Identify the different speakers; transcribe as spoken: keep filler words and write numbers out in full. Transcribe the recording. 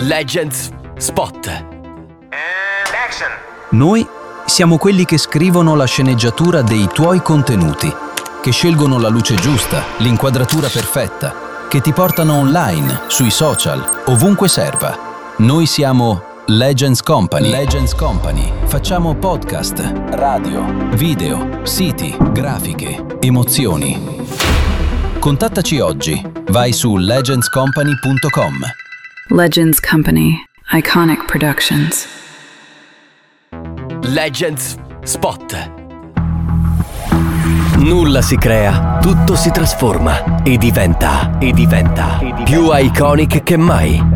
Speaker 1: Legends Spot.
Speaker 2: And action.
Speaker 3: Noi siamo quelli che scrivono la sceneggiatura dei tuoi contenuti, che scelgono la luce giusta, l'inquadratura perfetta, che ti portano online, sui social, ovunque serva. Noi siamo Legends Company. Legends Company. Facciamo podcast, radio, video, siti, grafiche, emozioni. Contattaci oggi. Vai su legends company punto com.
Speaker 4: Legends Company. Iconic Productions.
Speaker 1: Legends Spot. Nulla si crea, tutto si trasforma e diventa, e diventa più iconic che mai.